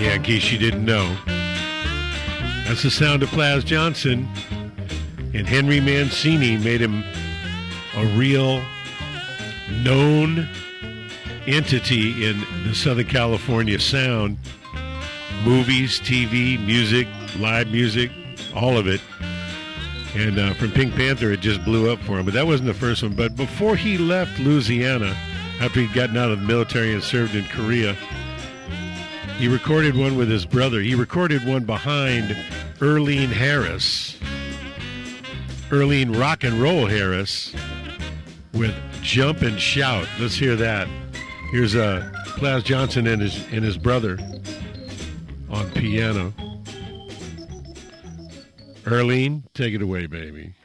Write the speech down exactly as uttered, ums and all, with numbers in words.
Yeah, in case you didn't know. That's the sound of Plas Johnson. And Henry Mancini made him a real known entity in the Southern California sound. Movies, T V, music, live music, all of it. And uh, from Pink Panther, it just blew up for him. But that wasn't the first one. But before he left Louisiana, after he'd gotten out of the military and served in Korea, he recorded one with his brother. He recorded one behind Earlene Harris. Earlene Rock and Roll Harris with Jump and Shout. Let's hear that. Here's uh, Plas Johnson and his, and his brother on piano. Earlene, take it away, baby.